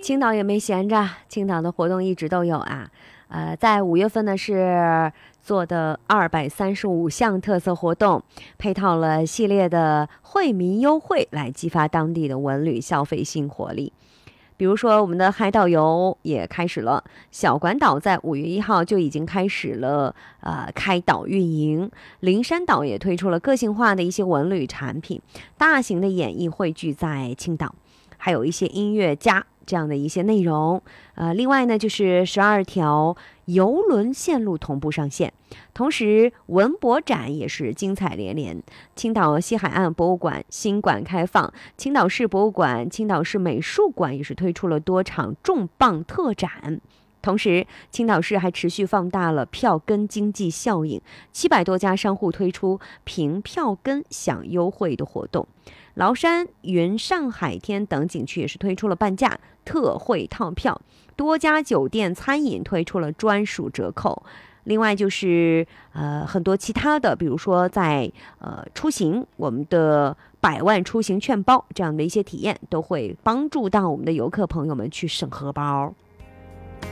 青岛也没闲着，青岛的活动一直都有啊。在5月份呢是做的235项特色活动，配套了系列的惠民优惠，来激发当地的文旅消费新活力。比如说，我们的海岛游也开始了，小管岛在5月1号就已经开始了开岛运营，灵山岛也推出了个性化的一些文旅产品，大型的演艺汇聚在青岛，还有一些音乐家这样的一些内容。另外呢，就是12条邮轮线路同步上线，同时文博展也是精彩连连。青岛西海岸博物馆新馆开放，青岛市博物馆、青岛市美术馆也是推出了多场重磅特展。同时，青岛市还持续放大了票根经济效应，700多家商户推出凭票根享优惠的活动。崂山、云上海天等景区也是推出了半价特惠套票，多家酒店餐饮推出了专属折扣。另外就是很多其他的，比如说在出行，我们的100万出行券包这样的一些体验，都会帮助到我们的游客朋友们去省荷包。